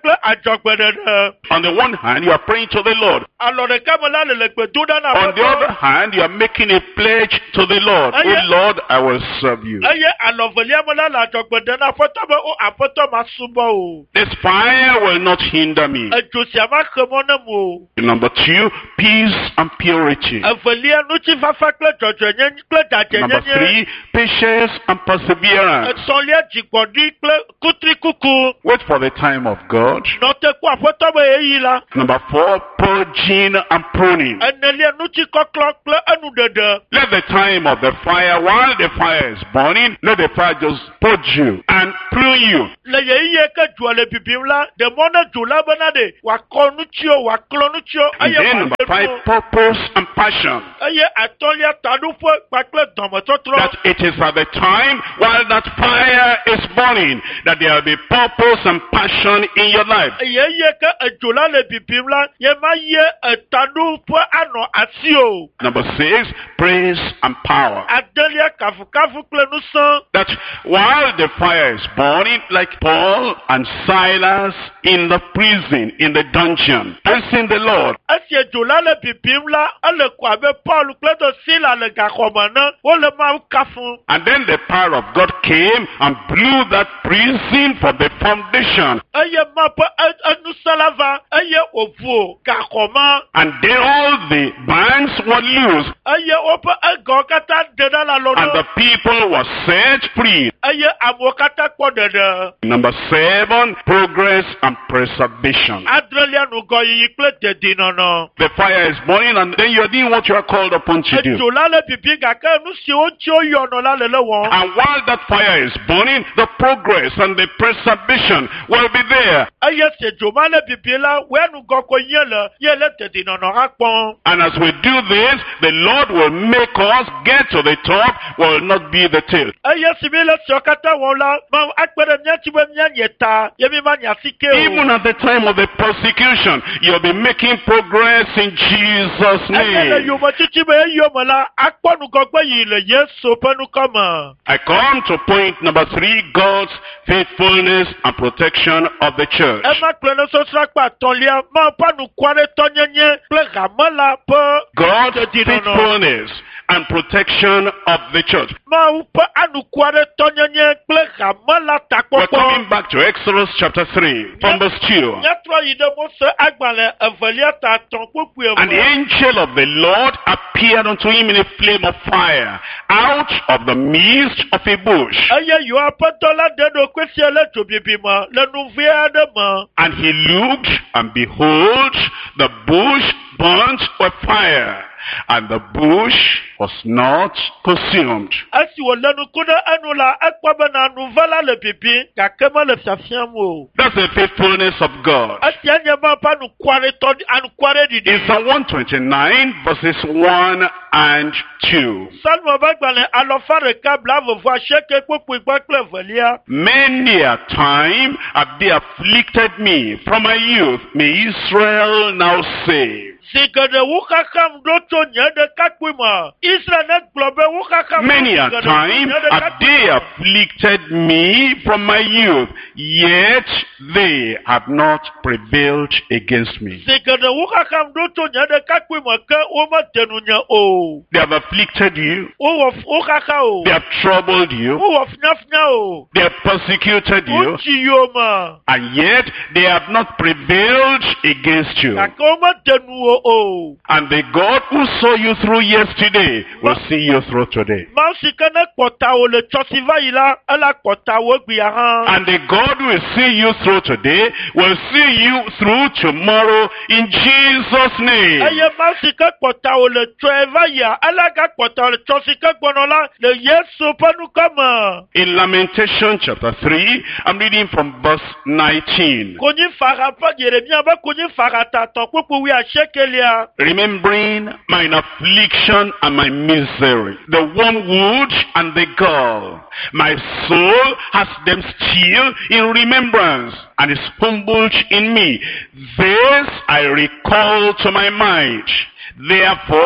kple adzɔgbeɖeɖe. On the one hand, you are praying to the Lord. Alɔ ɖeka me la le le gbe do ɖa na On the other Aƒetɔ. hand, you are making a pledge to the Lord. Aye. Oh Lord, I will serve you. Eye alɔ velia me la le adzɔgbeɖe na Aƒetɔ be o Aƒetɔ ma subɔ o. This fire will not hinder me. Edzo sia ma xe mɔ ne mu o. Number two, peace and purity. Evelia ŋutifafa kple dzɔdzɔenyenye kple Number dzadzenyenye. three, patience and perseverance. Etɔ̃lia dzigbɔɖi kple kutrikuku. Wait for the time of God. Nɔte ku Aƒetɔ be yeyi la. Number four, purging and pruning. Enelia ŋutikɔklɔ kple enuɖeɖe. Let the time of the fire, while the fire is burning, let the fire just purge you and prune you. Le yeyie ke dzoa le bibim la, ɖe mɔ ne dzo la bena ɖe wòakɔ nutio, wòaklɔ nutio, And eye then number wòaɖe five, nuwo. purpose and passion. Eye atɔ̃lia taɖoƒe kpakple dɔmetɔtrɔ. That it is at the time while that fire is burning that there will be purpose and passion in your life. Yeyie ke edzo la le bibim la, ye ma ye etaɖoƒe anɔ asi o. Number six, praise and power. Adelia kafukafu kple nusẽ. That while the fire is burning, like Paul and Silas in the prison, in the dungeon, praising the Lord. Esi edzo la le bibim la, ele ko abe Paul kple do Sila le gaxɔme ne, wole Mawu kafum. And then the power of God came and blew that prison from the foundation. Eye ma ƒe e- enusẽ la va, eye wòʋu gaxɔme. And then all the bands were loose Eye woƒe egɔwo katã ɖe ɖa le and alɔnu. the people were set free. Eye amewo katã kpɔ ɖeɖe. Number seven, progress and preservation. Adrelia nugɔyiyi kple dedienɔnɔ. The fire is burning and then you're doing what you are called upon to do. Edzo la le bibi gake nu siwo dzi woyɔnɔ la le le wɔm. And while that fire is burning, the progress and the preservation will be there. Eye si edzo ma le bibi la, wòe nugɔkɔ yie le, ye le dedienɔnɔ hã kpɔm. And as we do this, the Lord will make us get to the top, will not be the tail. Eye si mi le siwo katã wɔm la, Mawu akpe ɖe míatsi be míanye ta, ye mi ma nye asike Even o. at the time of the persecution, you'll be making progress in Jesus' Eye le name. yometsitsi be eyome la, akpɔ nugɔgbe yi le Yesu ƒe nukɔme. I come to point number three, God's faithfulness and protection of the church. Ema kple ne sosra kpa atɔ̃lia, Mawu ƒe anukuaɖetɔnyenye kple hamela ƒe God's dedienɔnɔ. faithfulness and protection of the church. Mawu ƒe anukuaɖetɔnyenye kple hamela We're coming takpɔkpɔ. back to Exodus chapter three, from verse two. Míatrɔ yi ɖe Mose agbalẽ evelia ta atɔ̃ kpukpui And the eve. angel of the Lord appeared unto him in a flame of fire out of the midst of a bush. Eye yewo aƒetɔ la ɖe ɖokui sia le dzobibi me le nu vi aɖe me. And he looked, and behold, the bush burnt with fire, and the bush was not consumed. Esi wòle nuku ɖe enu la, ekpɔ bena nuve la le bibi gake mele fiafiam o. That's the faithfulness of God. Esia nye Mawu ƒe anukuaɖetɔ anukuaɖeɖiɖi. In Psalm one twenty-nine, verses one and two. Salmo ƒe agbalẽ alɔfa ɖeka blaeve asieke kpukpui kple kple evelia. Many a time have they afflicted me from my youth. May Israel now say. Zi geɖe wo xaxam ɖo tso nye ɖekakpui me. Israel negblɔ be wo xaxam ɖo Many zi a geɖe time tso nye have ɖekakpui they me. afflicted me from my youth, yet they have not prevailed against me. Zi geɖe wo xaxam ɖo tso nye ɖekakpui me ke womede nunye o. They have afflicted you, Wowɔ wo xaxa o. they have troubled you, Wowɔ fiafia o. they have persecuted you, Wotsi yiwo me. and yet they have not prevailed against you. Gake womede nu wo o. And the God who saw you through yesterday will see you through today. Mawu si ke ne kpɔta wo le tsɔsi va yi la, ela kpɔta wo gbia hã. And the God who will see you through today will see you through tomorrow in Jesus' name. Eye Mawu si ke kpɔta wo le tsɔe va yia, ela gakpɔta wo le tsɔsi ke gbɔnɔ la le Yesu ƒe nukɔme. In Lamentation chapter three, I'm reading from verse nineteen. Konyi fara ƒe Yeremia be konyi fara tatɔ kpukpu wi asiekelia. Remembering mine affliction and my misery, the wormwood and the gall. My soul has them still in remembrance and is humbled in me. This I recall to my mind. Therefore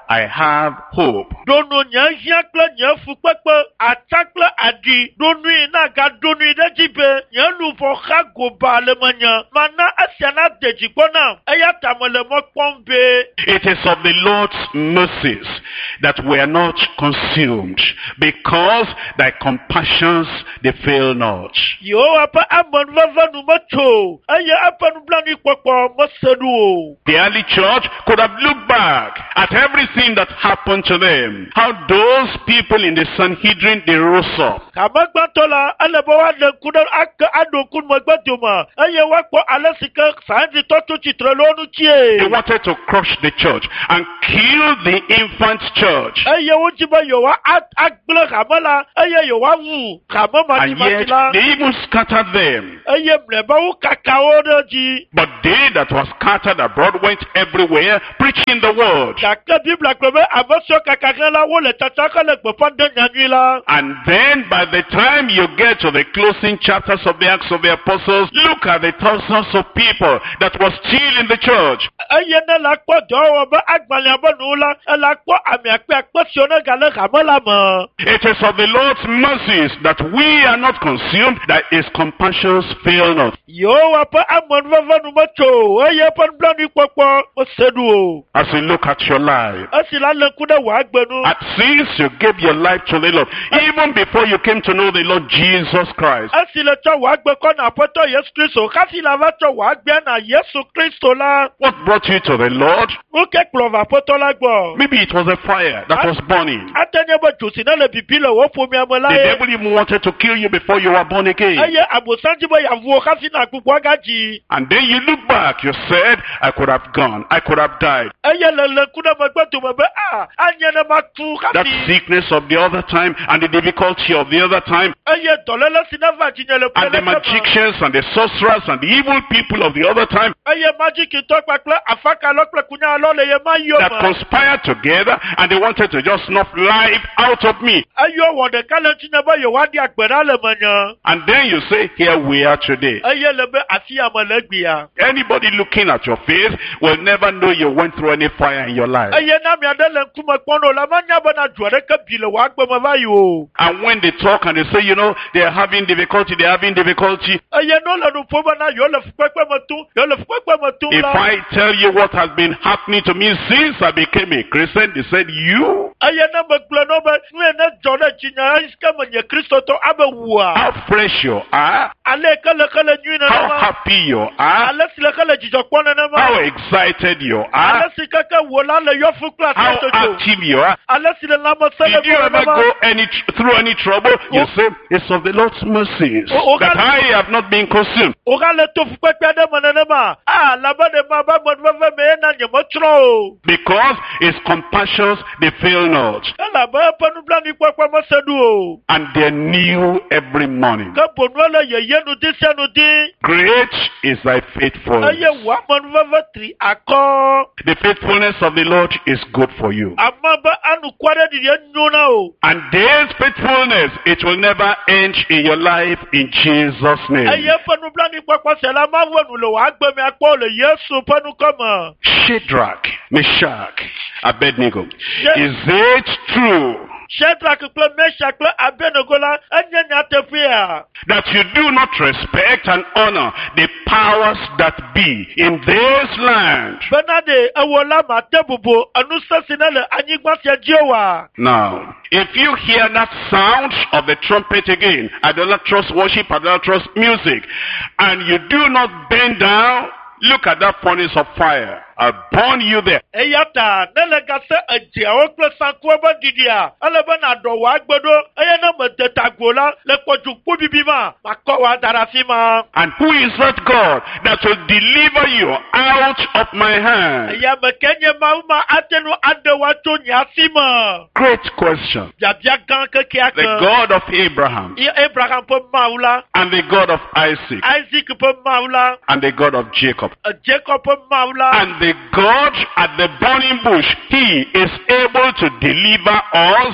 I have hope. Dono nyahia kple nye fukpekpe ata kple adi donui na ga donui ɖe dzi be nye luʋɔ xa goba le menye mana esia na de dzigbɔ nam eya ta mele mɔ kpɔm be. It is of the Lord's mercies that we are not consumed, because thy compassions they fail not. Yehowa ƒe amenuveve nu metso eye eƒe nublanuikpɔkpɔ meseɖu o. The early church could have looked back at everything that happened to them. How those people in the Sanhedrin, they rose up. Kamegbãtɔ la ele be woaɖe ŋku ɖe ake aɖo ŋku megbe dome eye woakpɔ ale si ke saŋdzitɔ tso tsitre le wo They ŋutie. wanted to crush the church and kill the infant church. Eye wodzi be yewoa agblẽ hame la eye yewoawu hame And yet maɖimaɖi la they even scattered them. eye mlɔeba wo kaka wo ɖe dzi. But they that were scattered abroad went everywhere preaching the word. Gake Biblia gblɔ be ame siwo kaka xe la wole tata hele gbeƒã ɖe nyanyui la. And then by the time you get to the closing chapters of the Acts of the Apostles, look at the thousands of people that were still in the church. Eye ne la kpɔ dɔwɔwɔ be agbalẽa be nuwo la ela kpɔ ame akpe akpe siwo ne gale hame la me. It is of the Lord's mercies that we are not consumed, that his compassions fail not. Yehowa ƒe amenuveve nu metso eye eƒe nublanuikpɔkpɔ meseɖu o. As you look at your life, Esi la le ŋku ɖe wò agbe nu. at since you gave your life to the Lord, even before you came to know the Lord Jesus Christ, Esi le tsɔ wò agbe kɔ na Aƒetɔ Yesu Kristo hafi la va tsɔ wò agbea na Yesu Kristo la. what brought you to the Lord? Nu ke kplɔ va Aƒetɔ la gbɔ? Maybe it was a fire that was burning. Ate nye be dzo si ne le bibi le wò ƒomea me la The ye. devil even wanted to kill you before you were born again. Eye abosam dzi be yeawu wo hafi na gbogboa gadzi. And then you look back, you said, I could have gone, I could have died. Eye le le ŋku ɖe megbe dome be a anye ne matu That hafi. sickness of the other time and the difficulty of the other time, Eye dɔléle si ne va dzinye le and the ƒe ɖe me. magicians and the sorcerers and the evil people of the other time Eye magikitɔ kpakple afakalɔ kple kunyalɔ le ye ma yɔ that me. conspired together and they wanted to just snuff life out of me. Eyɔ wɔ ɖeka le ŋutinye be yewoaɖi agbe ɖa le menye. And then you say, here we are today. Eye le be afi ya me le gbia. Anybody looking at your face will never know you went through any fire in your life. Eye na mi aɖe le ŋkume kpɔm no la manya bena dzo aɖeke bi le wò agbe me va yi o. And when they talk and they say, you know, they're having difficulty, they're having difficulty. Eye no le nu ƒom bena yewo le fukpekpe me tum, yewo le fukpekpe me tum If la. I tell you what has been happening to me since I became a Christian, they said, you? Eye ne megblɔ no be nu ye ne dzɔ ɖe dzinye eyi ke menye kristotɔ abe wua. How fresh you are, Ale ke le ke le nyui how nenema. happy you are, Ale si le ke le dzidzɔ kpɔ how nenema. excited you are, Ale si keke wo la le yɔfu kple how asɔtsotso. active you are. Ale si le lãmesẽ le Did you gbɔ ever nenema. go any through any trouble? You Oh. say, it's of the Lord's mercies Oh, oh, that God. I have not been consumed. Wogale to fukpekpe aɖe me nenema. Ah, labe ɖe ma be amenuveve me ye na nye metrɔ o. Because his compassions, they fail not. Elabe eƒe nublanuikpɔkpɔ meseɖu o. And they're new every morning. Ke bonua le yeye nudi sia nudi. Great is thy faithfulness. Eye wò amenuveve tri akɔ. The faithfulness of the Lord is good for you. Ama be anukua ɖe ɖiɖi enyo na o. And this faithfulness, it will never end in your life in Jesus' name. Eye eƒe nublanuikpɔkpɔ sia la ma wɔ nu le wò agbe me akpɔ le Yesu ƒe nukɔme. Shadrach, Meshach, Abednego. Yeah. Is it true Shadrach kple Meshach kple Abednego la enye nyateƒea. that you do not respect and honor the powers that be in this land? Bena ɖe ewɔ la mate bubu enusẽ si ne le anyigba sia dzi oa. Now, if you hear that sound of the trumpet again, idolatrous worship, idolatrous music, and you do not bend down, look at that furnace of fire. I'll burn you there. Eya ta ne le gase edziawo kple sankuwo be ɖiɖia ele be nàɖɔ wò agbe ɖo eye ne mede tagbo la le kpɔdzukpu bibi ma makɔ wò ada ɖe afi ma. And who is that God that will deliver you out of my hand? Eya me ke nye Mawu ma ate nu aɖe wò tso nye asi me. Great question. Biabia gã kekea The ke. God of Abraham Ye Abraham ƒe Mawu la, and the God of Isaac Isaac ƒe Mawu la, and the God of Jacob. Jacob ƒe Mawu la. And the God at the burning bush, he is able to deliver us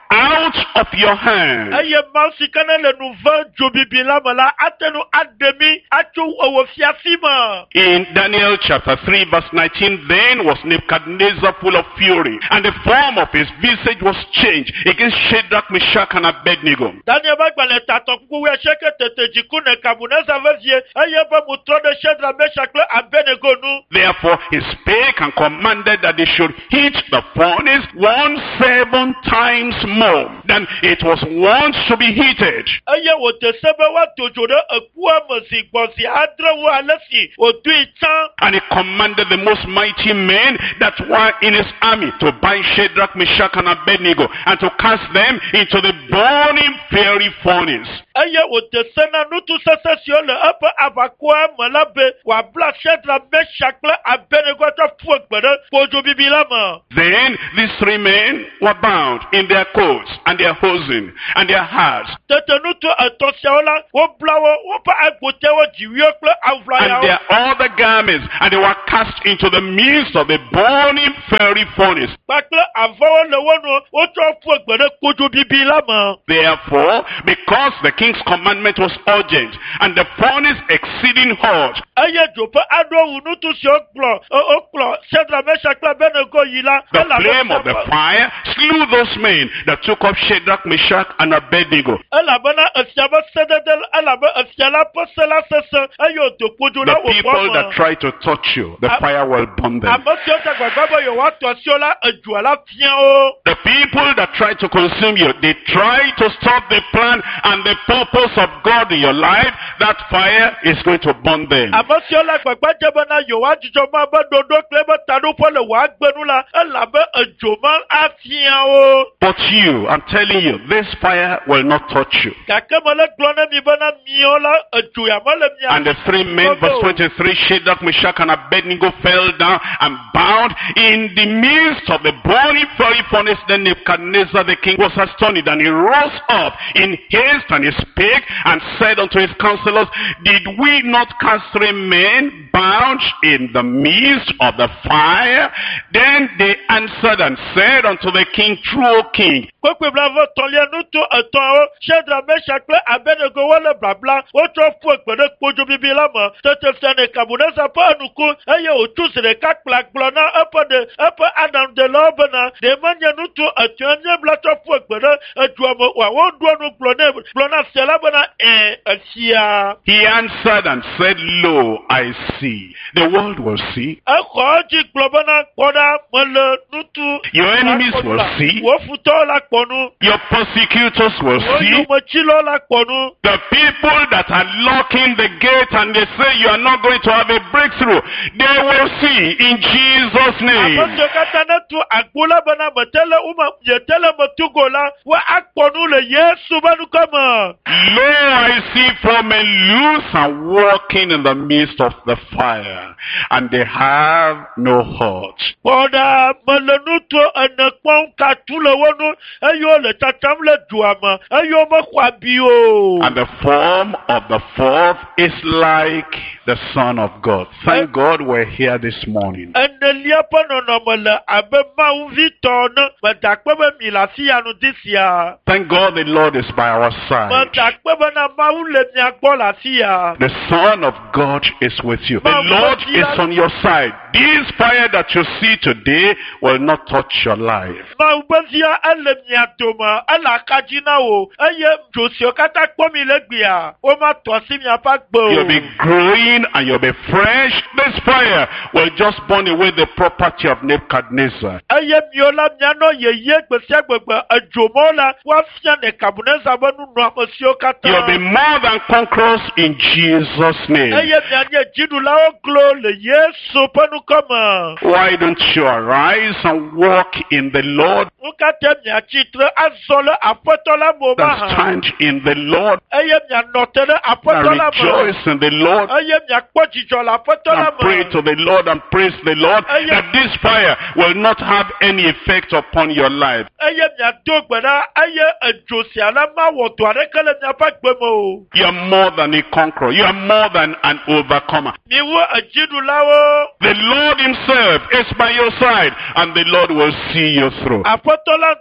out of your hand. Eye mausi kana le nouveau jobibi la mala atenu ademi atu owo fiasima. In Daniel chapter three verse nineteen, then was Nebuchadnezzar full of fury, and the form of his visage was changed against Shadrach, Meshach, and Abednego. Daniel bagbale tatonku we sheke tete jiku ne Kabuneza vezie eye ba mutro de Shadrach, Meshach, and Abednego nu. Therefore he spake and commanded that they should heat the furnace one seven times more than it was once to be heated. Eye wo te sebe wa tojo de ekua mesi gbosi adre wo alesi o du itan. And he commanded the most mighty men that were in his army to bind Shadrach, Meshach, and Abednego, and to cast them into the burning fiery furnace. Eye wo te sena nutu sese sio le epe abakua malabe wa bla Shadrach, Meshach, and Abednego to fu egbede pojo bibi la ma. Then these three men were bound in their coats and their hosen and their hats Tete nutu attention la wo bla wo wo pa agbote wo jiwio kle avla and ya. their other garments, and they were cast into the midst of the burning fiery furnace. Bakle avawo le wono wo to fu egbede pojo bibi la ma. Therefore, because the king's commandment was urgent and the furnace exceeding hot, Eye jope ado unutu si oklo oklo Shadrach, Meshach, and Abednego yila. the flame of the fire slew those men that took up Shadrach, Meshach, and Abednego. Elabana asiaba sededel elaba asiala posela sese ayo to pojo The la wo people that try to touch you, the fire will burn them. Amosio ta gbagba yo wa to siola eju ala fian o. The people that try to consume you, they try to stop the plan and the purpose of God in your life. That fire is going to burn them. Amosio la gbagba jebana yo wa jijo ma ba dodo klebe tanu pole wa gbenu la elabe eju ma afian o. But you, I'm telling you, this fire will not touch you. Kakemole glone mi bana miola eju ya mole mi. And the three men, verse twenty-three, Shadrach, Meshach, and Abednego fell down and bound in the midst of the burning fiery furnace. Then Nebuchadnezzar the king was astonished, and he rose up in haste, and he spake and said unto his counselors, Did we not cast three men bound in the midst of the fire? Then they answered and said unto the king, True, O king. Kwekwe bravo tolia nutu eton o Shadrach, Meshach, and Abednego wole blabla wo to fu egbede pojo bibi la ma. Tete fene Kabuneza pa anuku eye otu sire kakpla glona epe de epe Adam de lobena de manya nutu etonye bla to fu egbede ejuamo wa wo do nu glona glona sela bena eh asia. He answered and said, Lo, I see. The world will see. Ekoji globana koda mole nutu. Your enemies will see. Wo futo la kponu. Your persecutors will Wo see. yumo chilo la kponu. The people that are locking the gate and they say you are not going to have a breakthrough, they will see in Jesus' name. Apostle katana tu agbola bana matele uma yetele matugola wa akponu le Yesu banu kama. Lo, I see four men loose and walking in the midst of the fire, and they have no hurt. Boda malenuto anakpon katule wonu ayo le tatam le duama ayo makwabio. And the form of the fourth is like the Son of God. Thank God we're here this morning. Enelia panono mala abe mauvito no matakwe milasi anu disia. Thank God the Lord is by our side. Matakwe na maule nyakbola sia. The Son of God is with you. The Lord is on your side. This fire that you see today will not touch your life. Maubazia ele miatoma ala kajina o aye josio kata kpomi legbia o ma tosi mi apagbo. You'll be growing and you'll be fresh. This fire will just burn away the property of Nebuchadnezzar. Aye miola miano ye ye gbese gbegbe ejomola wa fia ne Kabuneza banu no amosio kata. You'll be more than conquerors in Jesus' name. Aye mianye jidula o glo le Yesu panu kama. Why don't you arise and walk in the Lord Ukate miachitre azole apotola and momaha. stand in the Lord Aye mianotere and apotola mo. rejoice in the Lord Aye miakpojijola apotola and mo. pray to the Lord and praise the Lord that this fire will not have any effect upon your life. Aye miadogbena aye ejosi alama woto arekele miapagbemo. You are more than a conqueror. You are more than an overcomer. Miwo ejidulawo. The Lord himself is by your side and the Lord will see you through. Apotola tole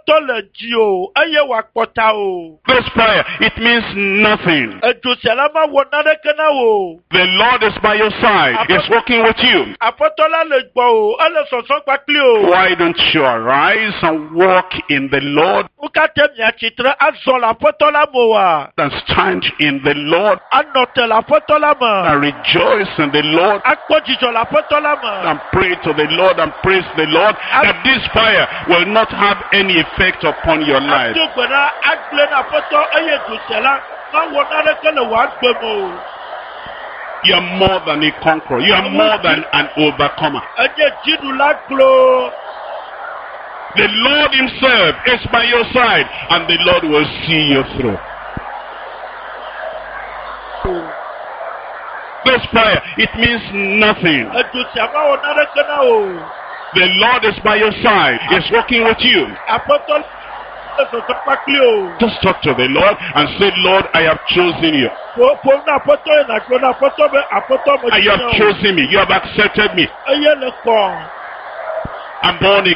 jí o, ẹyẹ wà pọ̀ta o. This prayer, it means nothing. Ẹ̀dùnsẹ̀lá máa wọ nádẹ́kẹ́ná o. The Lord is by your side. He's working with you. Àpótọ́lá lè gbọ́ o, ẹ lè sọ̀sọ́ pàpílì o. Why don't you arise and walk in the Lord Uka tẹ̀mí àtìtìrẹ́ azọ̀lá àpótọ́lá mọ̀ wá. and stand in the Lord Anọ̀tẹ̀lá àpótọ́lá mọ̀. and rejoice in the Lord Akpọ̀jìjọ̀lá àpótọ́lá mọ̀. and pray to the Lord and praise the Lord that this fire will not have any effect upon your life. Àtúgbẹ̀rẹ̀ àgbẹ̀ náà àpótọ́ ẹyẹ ẹ̀dùnsẹ̀lá máa wọ nádẹ́kẹ́lẹ̀ wà gbẹ̀ mọ̀ o. You are more than a conqueror. You are more than an overcomer. Ẹ̀jẹ̀ jídùn lágbó. The Lord himself is by your side and the Lord will see you through. This prayer, it means nothing. Ẹ̀dùnsẹ̀ máa wọ nádẹ́kẹ́lẹ̀ o. The Lord is by your side. He's working with you. Àpótọ́lá lè sọ̀sọ́ pàpílì o. Just talk to the Lord and say, Lord, I have chosen you. Fòun náà àpótọ́ yẹn nàgbọ́n náà àpótọ́ bẹ àpótọ́ mọ̀ And you have chosen me. You have accepted me. ẹyẹ lè kọ̀. I'm born again.